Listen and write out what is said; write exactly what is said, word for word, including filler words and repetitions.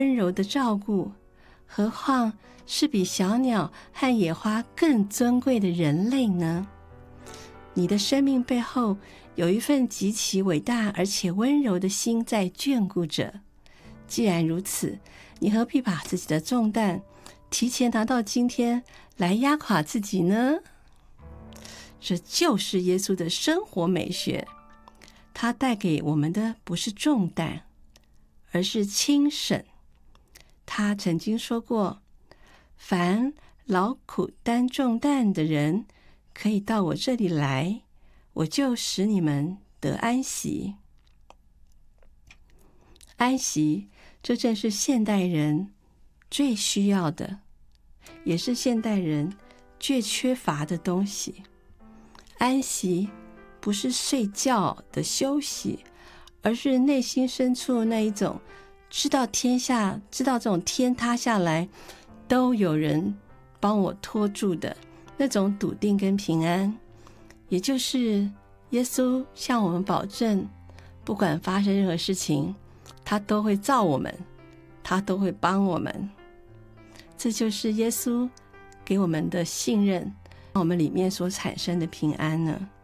温柔的照顾，何况是比小鸟和野花更尊贵的人类呢？你的生命背后有一份极其伟大而且温柔的心在眷顾着。既然如此，你何必把自己的重担提前拿到今天来压垮自己呢？这就是耶稣的生活美学，他带给我们的不是重担，而是轻省。他曾经说过，凡劳苦担重担的人，可以到我这里来，我就使你们得安息。安息，这正是现代人最需要的，也是现代人最缺乏的东西。安息不是睡觉的休息，而是内心深处那一种知道天下，知道这种天塌下来都有人帮我托住的那种笃定跟平安。也就是耶稣向我们保证，不管发生任何事情，他都会造我们，他都会帮我们。这就是耶稣给我们的信任，我们里面所产生的平安呢。